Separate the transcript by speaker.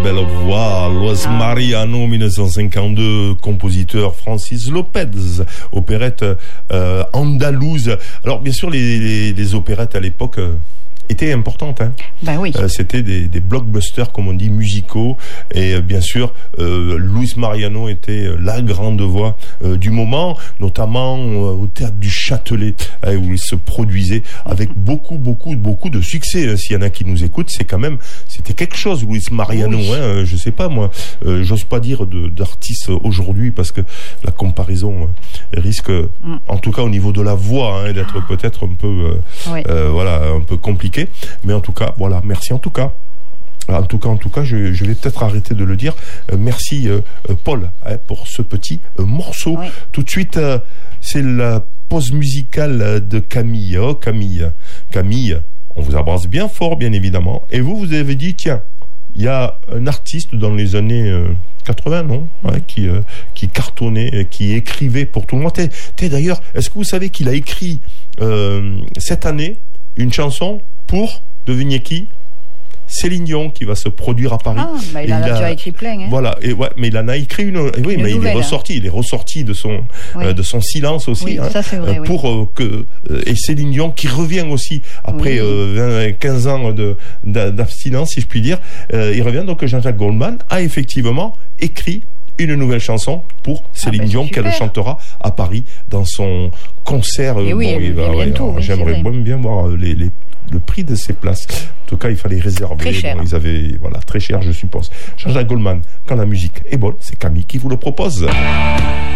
Speaker 1: belle voix. Luis Mariano, 1952, compositeur Francis Lopez, opérette andalouse. Alors bien sûr, les opérettes à l'époque étaient importantes. Hein.
Speaker 2: Ben oui.
Speaker 1: C'était des blockbusters, comme on dit, musicaux. Et bien sûr, Luis Mariano était la grande voix du moment, notamment au théâtre du Châtelet, où il se produisait avec beaucoup de succès. S'il y en a qui nous écoutent, c'était quelque chose, Luis Mariano. Oui. Hein, je sais pas, moi, j'ose pas dire d'artiste aujourd'hui, parce que la comparaison risque, en tout cas au niveau de la voix, hein, d'être peut-être un peu, un peu compliqué. Mais en tout cas, voilà, merci en tout cas. En tout cas, je vais peut-être arrêter de le dire. Merci Paul pour ce petit morceau. Oui. Tout de suite, c'est la pause musicale de Camille. Oh Camille, on vous embrasse bien fort, bien évidemment. Et vous avez dit, tiens, il y a un artiste dans les années 80, non, qui cartonnait, qui écrivait pour tout le monde. D'ailleurs, est-ce que vous savez qu'il a écrit cette année une chanson pour, devinez qui? Céline Dion, qui va se produire à Paris.
Speaker 2: Il en a déjà écrit plein. Hein.
Speaker 1: Voilà, mais il en a écrit une. Oui, mais il est ressorti de son silence aussi.
Speaker 2: Oui, ça c'est vrai.
Speaker 1: Et Céline Dion, qui revient aussi après 15 ans d'abstinence, si je puis dire. Il revient, donc Jean-Jacques Goldman a effectivement écrit une nouvelle chanson pour Céline Dion, qu'elle chantera à Paris dans son concert. J'aimerais bien voir le prix de ces places. En tout cas, il fallait réserver.
Speaker 2: Très cher.
Speaker 1: Ils avaient, très cher, je suppose. Jean-Jacques Goldman, quand la musique est bonne, c'est Camille qui vous le propose.